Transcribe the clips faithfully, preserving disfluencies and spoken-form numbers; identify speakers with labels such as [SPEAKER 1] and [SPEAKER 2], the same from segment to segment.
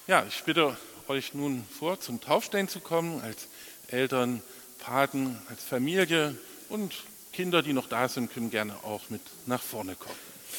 [SPEAKER 1] Ja, ich bitte euch nun vor, zum Taufstein zu kommen, als Eltern, Paten, als Familie und Kinder, die noch da sind, können gerne auch mit nach vorne kommen.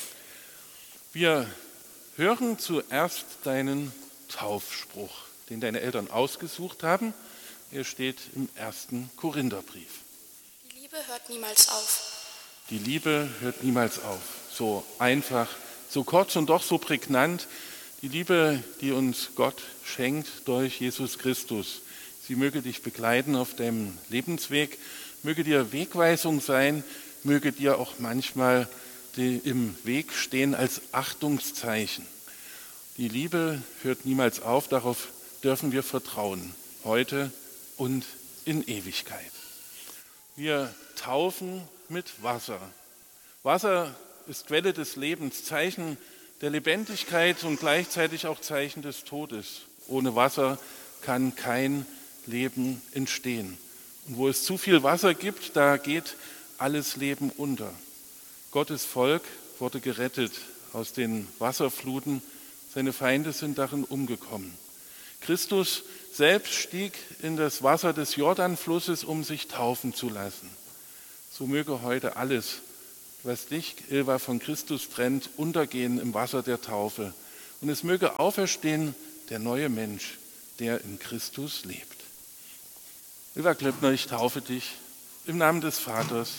[SPEAKER 1] Wir hören zuerst deinen Taufspruch, den deine Eltern ausgesucht haben. Er steht im ersten Korintherbrief.
[SPEAKER 2] Die Liebe hört niemals auf.
[SPEAKER 1] Die Liebe hört niemals auf. So einfach, so kurz und doch so prägnant. Die Liebe, die uns Gott schenkt durch Jesus Christus. Sie möge dich begleiten auf deinem Lebensweg, möge dir Wegweisung sein, möge dir auch manchmal die im Weg stehen als Achtungszeichen. Die Liebe hört niemals auf, darauf dürfen wir vertrauen, heute und in Ewigkeit. Wir taufen mit Wasser. Wasser ist Quelle des Lebens, Zeichen der Lebendigkeit und gleichzeitig auch Zeichen des Todes. Ohne Wasser kann kein Leben entstehen. Und wo es zu viel Wasser gibt, da geht alles Leben unter. Gottes Volk wurde gerettet aus den Wasserfluten, seine Feinde sind darin umgekommen. Christus selbst stieg in das Wasser des Jordanflusses, um sich taufen zu lassen. So möge heute alles, was dich, Ilva, von Christus trennt, untergehen im Wasser der Taufe. Und es möge auferstehen der neue Mensch, der in Christus lebt. Ilva Klöppner, ich taufe dich im Namen des Vaters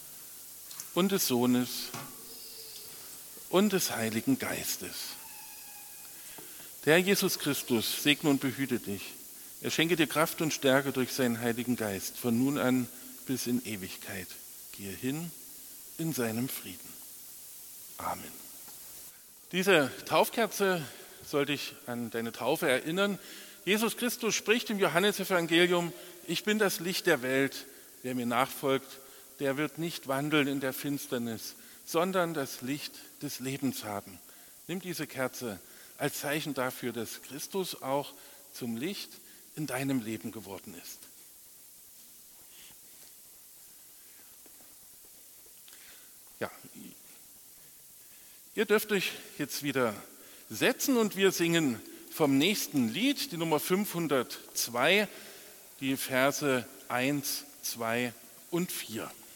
[SPEAKER 1] und des Sohnes und des Heiligen Geistes. Der Herr Jesus Christus segne und behüte dich. Er schenke dir Kraft und Stärke durch seinen Heiligen Geist, von nun an bis in Ewigkeit. Gehe hin in seinem Frieden. Amen. Diese Taufkerze soll dich an deine Taufe erinnern. Jesus Christus spricht im Johannesevangelium: Ich bin das Licht der Welt. Wer mir nachfolgt, der wird nicht wandeln in der Finsternis, sondern das Licht des Lebens haben. Nimm diese Kerze als Zeichen dafür, dass Christus auch zum Licht in deinem Leben geworden ist. Ja, ihr dürft euch jetzt wieder setzen und wir singen vom nächsten Lied, die Nummer fünfhundertzwei, die Verse eins, zwei und vier.